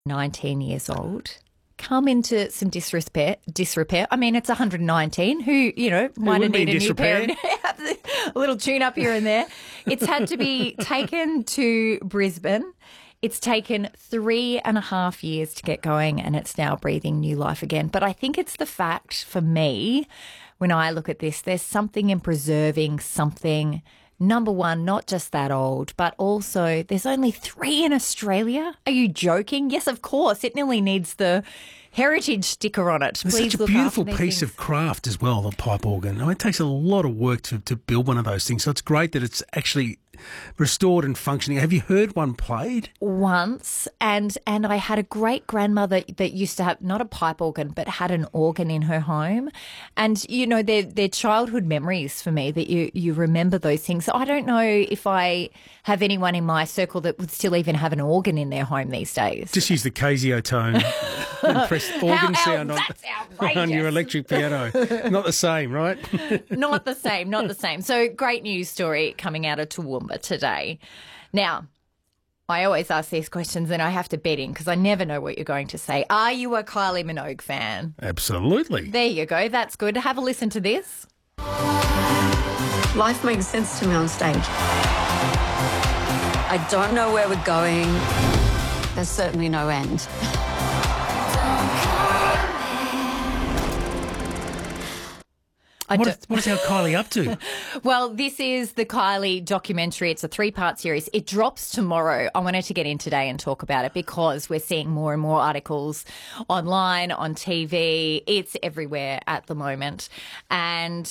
19 years old, come into some disrepair. I mean, it's 119. Who, might have needed a new pair. A little tune up here and there. It's had to be taken to Brisbane. It's taken 3.5 years to get going, and it's now breathing new life again. But I think it's the fact for me, when I look at this, there's something in preserving something. Number one, not just that old, but also there's only 3 in Australia. Are you joking? Yes, of course. It nearly needs the heritage sticker on it. It's such a beautiful piece of craft as well, the pipe organ. I mean, it takes a lot of work to build one of those things. So it's great that it's actually restored and functioning. Have you heard one played? Once, and I had a great grandmother that used to have not a pipe organ, but had an organ in her home. And they're childhood memories for me that you remember those things. So I don't know if I have anyone in my circle that would still even have an organ in their home these days. Just use the Casio tone and press organ sound on your electric piano. Not the same, right? Not the same. So great news story coming out of Toowoomba today. Now, I always ask these questions and I have to bet in because I never know what you're going to say. Are you a Kylie Minogue fan? Absolutely. There you go. That's good. Have a listen to this. Life makes sense to me on stage. I don't know where we're going. There's certainly no end. What is our Kylie up to? Well, this is the Kylie documentary. It's a 3-part series. It drops tomorrow. I wanted to get in today and talk about it because we're seeing more and more articles online, on TV. It's everywhere at the moment. And,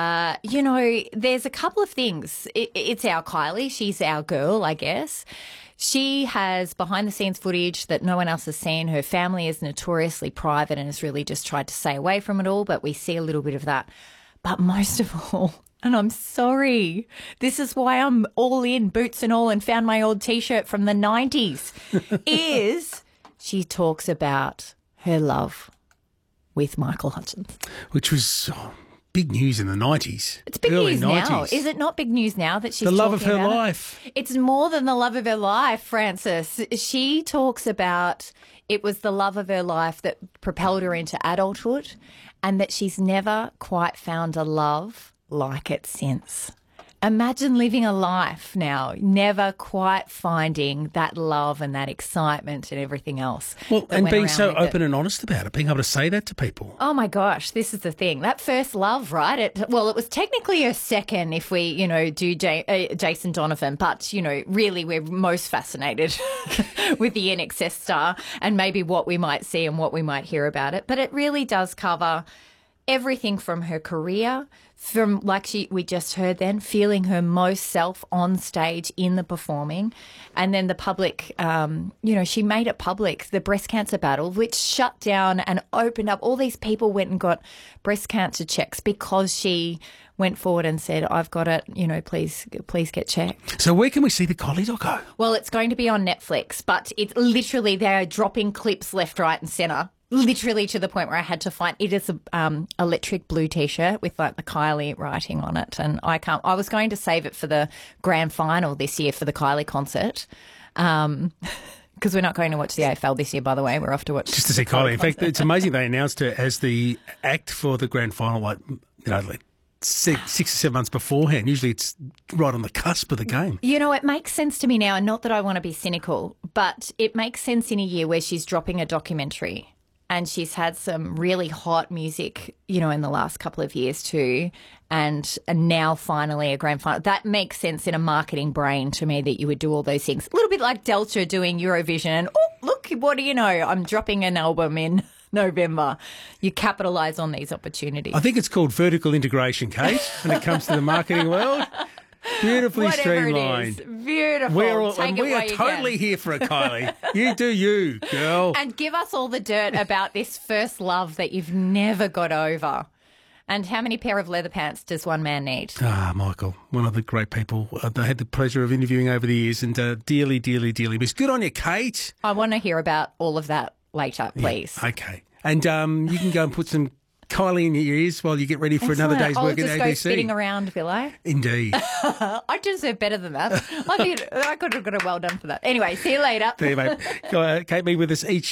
there's a couple of things. It's our Kylie. She's our girl, I guess. She has behind-the-scenes footage that no one else has seen. Her family is notoriously private and has really just tried to stay away from it all, but we see a little bit of that. But most of all, and I'm sorry, this is why I'm all in, boots and all, and found my old T-shirt from the 90s, is she talks about her love with Michael Hutchence. Which was big news in the 90s. It's big news now. Is it not big news now that she's the love of her about life? It's more than the love of her life, Francis. She talks about it was the love of her life that propelled her into adulthood and that she's never quite found a love like it since. Imagine living a life now, never quite finding that love and that excitement and everything else. Well, and being so open and honest about it, being able to say that to people. Oh, my gosh, this is the thing. That first love, right? It was technically her second if we, do Jason Donovan, but, really we're most fascinated with the INXS star and maybe what we might see and what we might hear about it. But it really does cover everything from her career, from we just heard then, feeling her most self on stage in the performing, and then the public, she made it public, the breast cancer battle, which shut down and opened up. All these people went and got breast cancer checks because she went forward and said, I've got it, please get checked. So where can we see the Kylie doco? Well, it's going to be on Netflix, but it's literally, they're dropping clips left, right and centre. Literally to the point where I had to find it is a electric blue T-shirt with the Kylie writing on it, and I was going to save it for the grand final this year for the Kylie concert, because we're not going to watch the AFL this year. By the way, we're off to watch just to see Kylie. In fact, it's amazing they announced her as the act for the grand final, like 6 or 7 months beforehand. Usually it's right on the cusp of the game. It makes sense to me now, and not that I want to be cynical, but it makes sense in a year where she's dropping a documentary. And she's had some really hot music, in the last couple of years too, and now finally a grand final. That makes sense in a marketing brain to me that you would do all those things. A little bit like Delta doing Eurovision and, oh, look, what do you know? I'm dropping an album in November. You capitalise on these opportunities. I think it's called vertical integration, Kate, when it comes to the marketing world. Beautifully streamlined. Beautiful. We are totally here for it, Kylie. You do you, girl. And give us all the dirt about this first love that you've never got over. And how many pair of leather pants does one man need? Michael, one of the great people I had the pleasure of interviewing over the years, and dearly, dearly, dearly miss. Good on you, Kate. I want to hear about all of that later, please. Yeah, okay. And you can go and put some Kylie in your ears while you get ready for another day's work at ABC. I'll just go spinning around, will I? Indeed. I deserve better than that. I could have got a well done for that. Anyway, see you later. See you, mate. Kate, be with us each